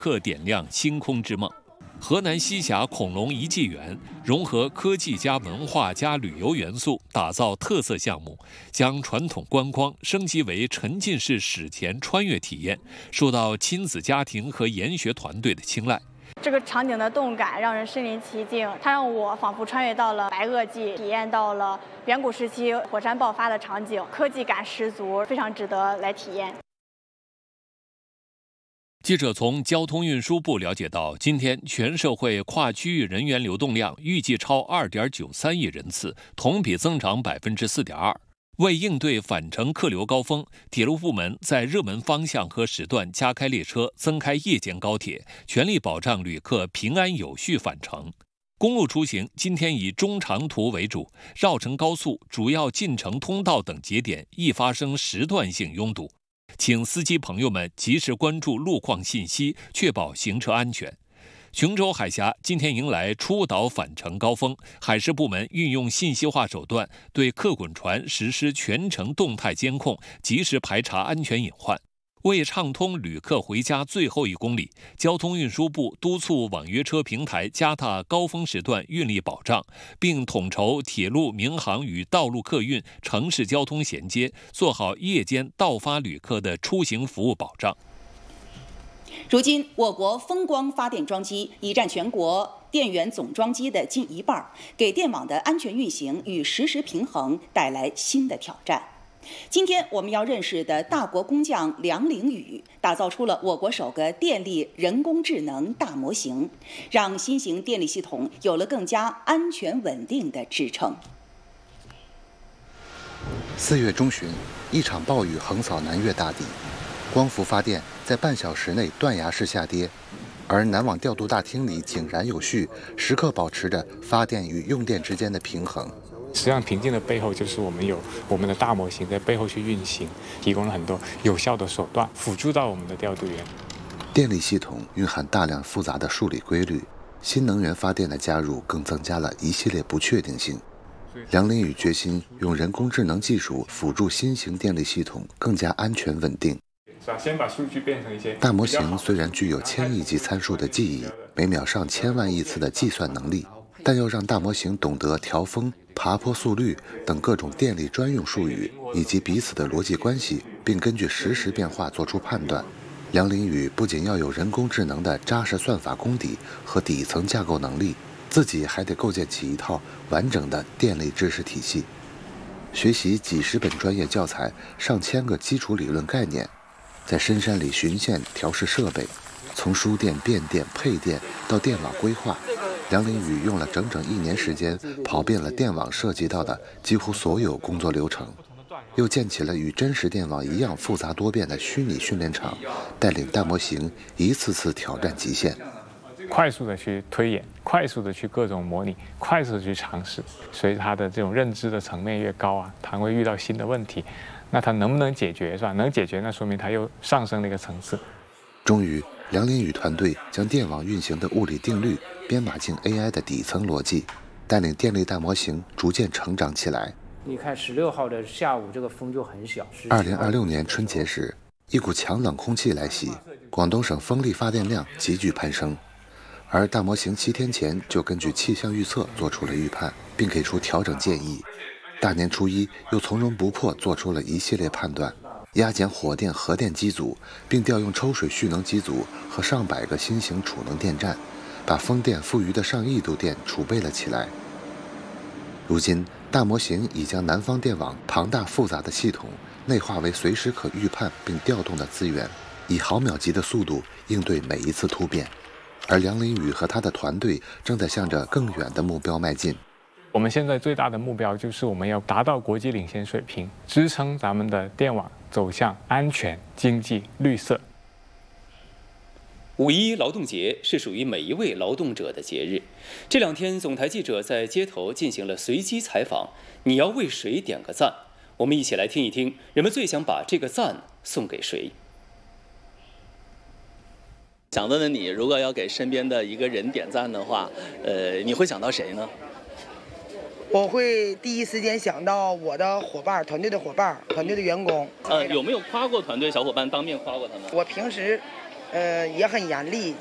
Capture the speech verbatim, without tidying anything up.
刻点亮星空之梦。河南西峡恐龙遗迹园融合科技加文化加旅游元素，打造特色项目，将传统观光升级为沉浸式史前穿越体验，受到亲子家庭和研学团队的青睐。 这个场景的动感让人身临其境，它让我仿佛穿越到了白垩纪，体验到了远古时期火山爆发的场景，科技感十足，非常值得来体验。 记者从交通运输部了解到，今天全社会跨区域人员流动量预计超 二点九三亿人次，同比增长 百分之四点二。为应对返程客流高峰，铁路部门在热门方向和时段加开列车，增开夜间高铁，全力保障旅客平安有序返程。公路出行今天以中长途为主，绕城高速、主要进城通道等节点易发生时段性拥堵。请司机朋友们及时关注路况信息，确保行车安全。琼州海峡今天迎来出岛返程高峰，海事部门运用信息化手段，对客滚船实施全程动态监控，及时排查安全隐患。为畅通旅客回家最后一公里，交通运输部督促网约车平台加大高峰时段运力保障，并统筹铁路、民航与道路客运、城市交通衔接，做好夜间到发旅客的出行服务保障。 如今，我国风光发电装机已占全国电源总装机的近一半，给电网的安全运行与实时平衡带来新的挑战。今天我们要认识的大国工匠梁凌宇，打造出了我国首个电力人工智能大模型，让新型电力系统有了更加安全稳定的支撑。 四月中旬，一场暴雨横扫南粤大地，光伏发电在半小时内断崖式下跌，而南网调度大厅里井然有序，时刻保持着发电与用电之间的平衡。 实际上，平静的背后就是我们有我们的大模型在背后去运行，提供了很多有效的手段，辅助到我们的调度员。 电力系统蕴含大量复杂的数理规律，新能源发电的加入更增加了一系列不确定性。梁凌宇决心用人工智能技术辅助新型电力系统更加安全稳定。 先把数据变成一些大模型虽然具有千亿级参数的记忆，每秒上千万亿次的计算能力，但要让大模型懂得调峰、爬坡速率等各种电力专用术语以及彼此的逻辑关系，并根据实时变化做出判断。梁凌宇不仅要有人工智能的扎实算法功底和底层架构能力，自己还得构建起一套完整的电力知识体系，学习几十本专业教材、上千个基础理论概念，在深山里巡线调试设备，从输电、变电、配电到电网规划，梁凌宇用了整整一年时间，跑遍了电网涉及到的几乎所有工作流程，又建起了与真实电网一样复杂多变的虚拟训练场，带领大模型一次次挑战极限， 快速的去推演，快速的去各种模拟，快速的去尝试。随着他的这种认知的层面越高啊，他会遇到新的问题，那他能不能解决是吧？能解决，那说明他又上升了一个层次。 终于，梁凌宇团队将电网运行的物理定律编码进 A I 的底层逻辑，带领电力大模型逐渐成长起来。 你看十六号的下午，这个风就很小。 二零二六年春节时，一股强冷空气来袭，广东省风力发电量急剧攀升，而大模型七天前就根据气象预测做出了预判，并给出调整建议。大年初一又从容不迫做出了一系列判断，压减火电、核电机组，并调用抽水蓄能机组和上百个新型储能电站，把风电富余的上亿度电储备了起来。如今，大模型已将南方电网庞大复杂的系统内化为随时可预判并调动的资源，以毫秒级的速度应对每一次突变。而梁凌宇和他的团队正在向着更远的目标迈进。 我们现在最大的目标就是我们要达到国际领先水平，支撑咱们的电网走向安全、经济、绿色。 五一劳动节是属于每一位劳动者的节日。这两天，总台记者在街头进行了随机采访。你要为谁点个赞？我们一起来听一听，人们最想把这个赞送给谁？ 想问问你，如果要给身边的一个人点赞的话，呃，你会想到谁呢？ 我会第一时间想到我的伙伴、团队的伙伴、团队的员工。 呃，有没有夸过团队小伙伴，当面夸过他们？ 我平时呃，也很严厉。